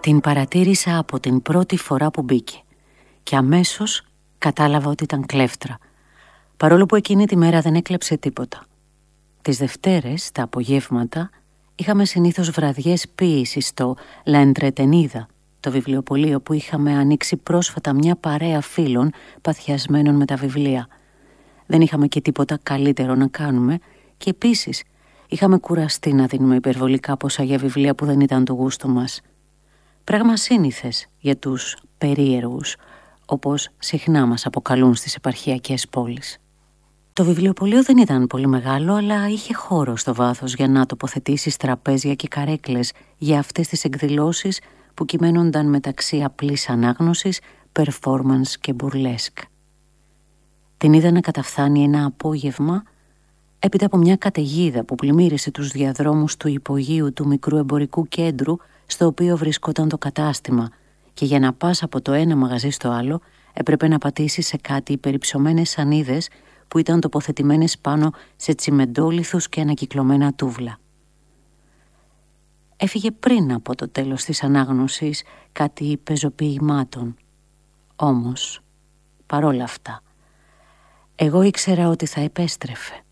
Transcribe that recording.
Την παρατήρησα από την πρώτη φορά που μπήκε και αμέσως κατάλαβα ότι ήταν κλέφτρα, παρόλο που εκείνη τη μέρα δεν έκλεψε τίποτα. Τις Δευτέρες, τα απογεύματα, είχαμε συνήθως βραδιές ποίησης στο La Entretenida, το βιβλιοπωλείο που είχαμε ανοίξει πρόσφατα μια παρέα φίλων παθιασμένων με τα βιβλία. Δεν είχαμε και τίποτα καλύτερο να κάνουμε και επίσης είχαμε κουραστεί να δίνουμε υπερβολικά ποσά για βιβλία που δεν ήταν το γούστο μας. Πράγμα σύνηθες για τους περίεργους, όπως συχνά μας αποκαλούν στις επαρχιακές πόλεις. Το βιβλιοπωλείο δεν ήταν πολύ μεγάλο, αλλά είχε χώρο στο βάθος για να τοποθετήσεις τραπέζια και καρέκλες για αυτές τις εκδηλώσεις που κυμαίνονταν μεταξύ απλής ανάγνωσης, performance και μπουρλέσκ. Την είδα να καταφθάνει ένα απόγευμα έπειτα από μια καταιγίδα που πλημμύρισε τους διαδρόμους του υπογείου του μικρού εμπορικού κέντρου στο οποίο βρισκόταν το κατάστημα, και για να πας από το ένα μαγαζί στο άλλο έπρεπε να πατήσεις σε κάτι υπερυψωμένες σανίδες που ήταν τοποθετημένες πάνω σε τσιμεντόλιθους και ανακυκλωμένα τούβλα. Έφυγε πριν από το τέλος της ανάγνωσης κάτι πεζοποιημάτων. Όμως, παρόλα αυτά, εγώ ήξερα ότι θα επέστρεφε.